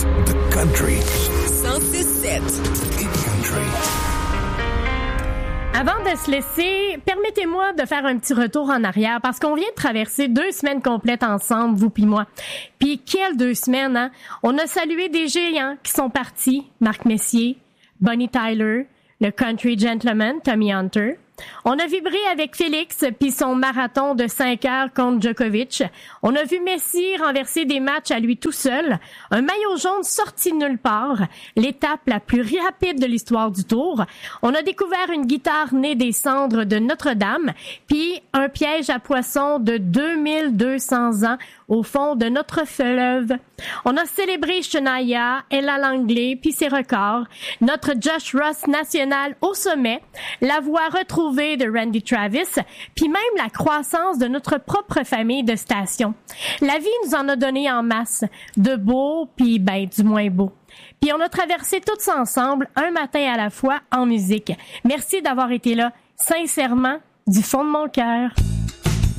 The Country. 106.7. Country. Avant de se laisser, permettez-moi de faire un petit retour en arrière parce qu'on vient de traverser 2 semaines complètes ensemble, vous puis moi. Puis quelles 2 semaines, hein? On a salué des géants qui sont partis, Marc Messier, Bonnie Tyler, le country gentleman Tommy Hunter. On a vibré avec Félix puis son marathon de 5 heures contre Djokovic. On a vu Messi renverser des matchs à lui tout seul. Un maillot jaune sorti de nulle part. L'étape la plus rapide de l'histoire du Tour. On a découvert une guitare née des cendres de Notre-Dame puis un piège à poissons de 2200 ans au fond de notre fleuve. On a célébré Shania, Ella Langley puis ses records. Notre Josh Ross national au sommet. La voix retrouvée de Randy Travis, puis même la croissance de notre propre famille de stations. La vie nous en a donné en masse, de beau, puis du moins beau. Puis on a traversé tous ensemble, un matin à la fois, en musique. Merci d'avoir été là, sincèrement, du fond de mon cœur.